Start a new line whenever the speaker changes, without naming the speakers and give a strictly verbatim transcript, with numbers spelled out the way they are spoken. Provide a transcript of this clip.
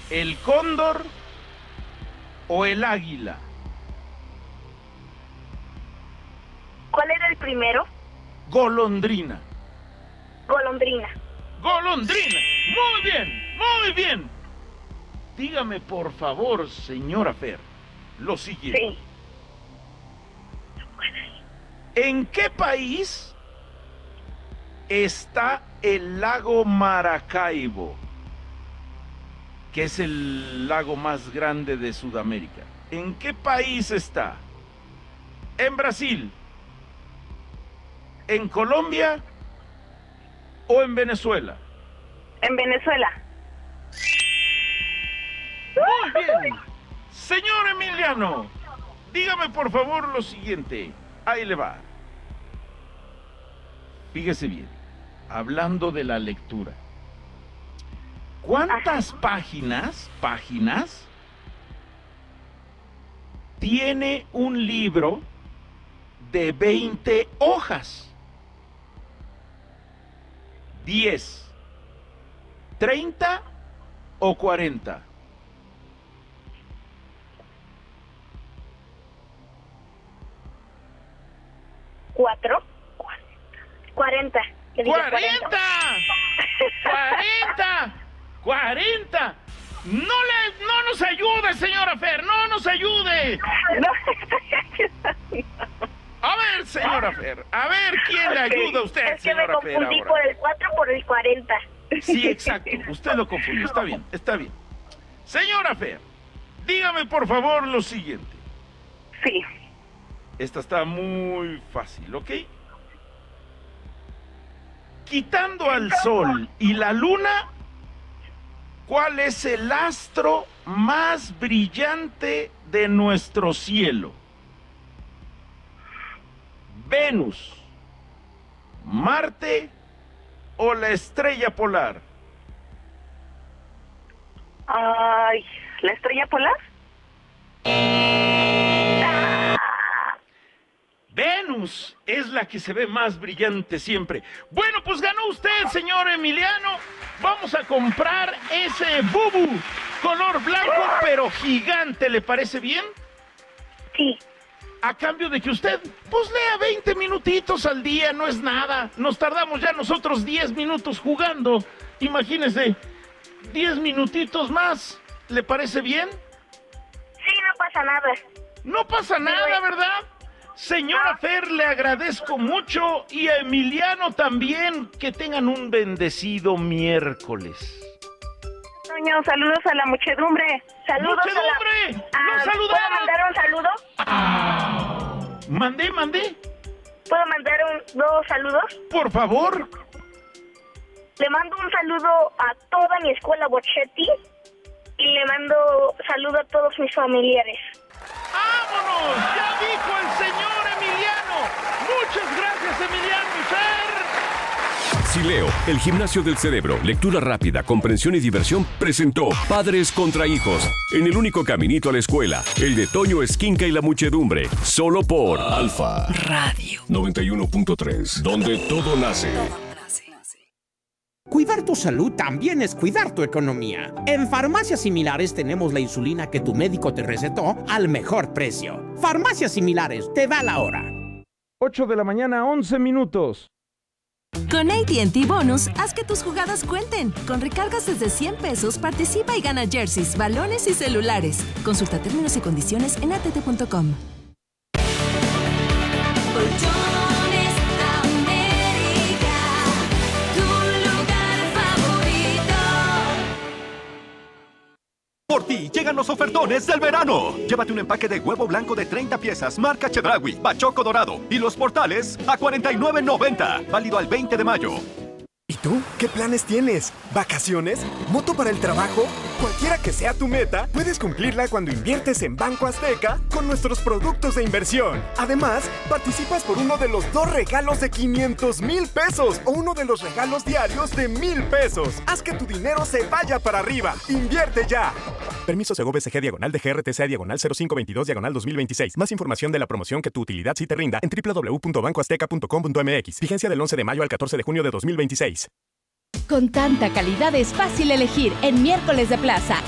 ¿El cóndor o el águila?
¿Cuál era el primero?
Golondrina.
Golondrina.
Golondrina. Muy bien, muy bien. Dígame, por favor, señora Fer, lo siguiente.
Sí.
¿En qué país está el lago Maracaibo, que es el lago más grande de Sudamérica? ¿En qué país está? ¿En Brasil, en Colombia o en Venezuela?
En Venezuela.
Muy bien. Señor Emiliano, dígame por favor lo siguiente. Ahí le va. Fíjese bien, hablando de la lectura. ¿Cuántas páginas, páginas, tiene un libro de veinte hojas? ¿diez, treinta o cuarenta?
¿Cuatro? Cuarenta. Que diga
¡Cuarenta! ¡Cuarenta! ¡Cuarenta! ¡No le, no nos ayude, señora Fer! ¡No nos ayude!
No.
A ver, señora Fer, a ver quién le ayuda a usted,
Es que me
señora Fer,
confundí
ahora.
por el cuatro por el cuarenta.
Sí, exacto, usted lo confundió, está bien, está bien. Señora Fer, dígame por favor lo siguiente.
Sí.
Esta está muy fácil, ¿ok? Quitando al sol y la luna, ¿cuál es el astro más brillante de nuestro cielo? ¿Venus, Marte o la estrella polar?
Ay, ¿la estrella polar?
Venus es la que se ve más brillante siempre. Bueno, pues ganó usted, señor Emiliano. Vamos a comprar ese bubu color blanco, pero gigante. ¿Le parece bien?
Sí.
A cambio de que usted, pues lea veinte minutitos al día, no es nada. Nos tardamos ya nosotros diez minutos jugando. Imagínese, diez minutitos más. ¿Le parece bien?
Sí, no pasa nada.
No pasa nada, ¿verdad? Señora Fer, le agradezco mucho y a Emiliano también. Que tengan un bendecido miércoles.
Toño, saludos a la muchedumbre. Saludos
¡Muchedumbre!
a la...
¡Nos
¿Puedo
saludaron!
mandar un saludo?
Ah. Mandé, mandé.
¿Puedo mandar un, dos saludos?
Por favor.
Le mando un saludo a toda mi escuela Bochetti y le mando saludo a todos mis familiares.
¡Vámonos! ¡Ya dijo el señor Emiliano! ¡Muchas gracias, Emiliano y Fer!
Sileo, el gimnasio del cerebro, lectura rápida, comprensión y diversión, presentó Padres contra Hijos, en el único caminito a la escuela, el de Toño Esquinca y la muchedumbre, solo por Alfa Radio noventa y uno punto tres, donde todo nace.
Cuidar tu salud también es cuidar tu economía. En Farmacias Similares tenemos la insulina que tu médico te recetó al mejor precio. Farmacias Similares, te da la hora.
ocho de la mañana, once minutos.
Con A T and T Bonus, haz que tus jugadas cuenten. Con recargas desde cien pesos, participa y gana jerseys, balones y celulares. Consulta términos y condiciones en a t t punto com.
Por ti llegan los ofertones del verano. Llévate un empaque de huevo blanco de treinta piezas, marca Chedraui, Bachoco Dorado y los portales a cuarenta y nueve noventa. Válido al veinte de mayo.
¿Y tú? ¿Qué planes tienes? ¿Vacaciones? ¿Moto para el trabajo? Cualquiera que sea tu meta, puedes cumplirla cuando inviertes en Banco Azteca con nuestros productos de inversión. Además, participas por uno de los dos regalos de quinientos mil pesos o uno de los regalos diarios de mil pesos. Haz que tu dinero se vaya para arriba. ¡Invierte ya! Permiso Segov S G diagonal de G R T C diagonal cero cinco veintidós diagonal dos mil veintiséis. Más información de la promoción que tu utilidad sí te rinda en w w w punto banco azteca punto com punto m x. Vigencia del once de mayo al catorce de junio de dos mil veintiséis.
Con tanta calidad es fácil elegir en Miércoles de Plaza.